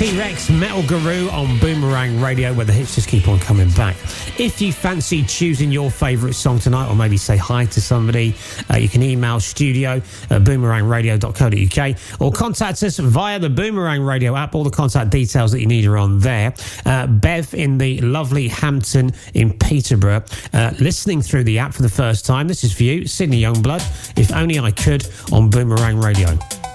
T-Rex, Metal Guru on Boomerang Radio, where the hits just keep on coming back. If you fancy choosing your favourite song tonight, or maybe say hi to somebody, you can email studio@boomerangradio.co.uk or contact us via the Boomerang Radio app. All the contact details that you need are on there. Bev in the lovely Hampton in Peterborough, listening through the app for the first time. This is for you, Sydney Youngblood, If Only I Could, on Boomerang Radio.